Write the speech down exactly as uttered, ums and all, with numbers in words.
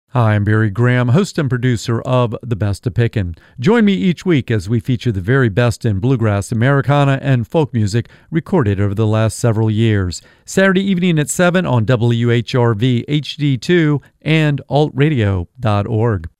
Hi, I'm Barry Graham, host and producer of The Best of Pickin'. Join me each week as we feature the very best in bluegrass, Americana, and folk music recorded over the last several years. Saturday evening at seven on W H R V H D two and alt radio dot org.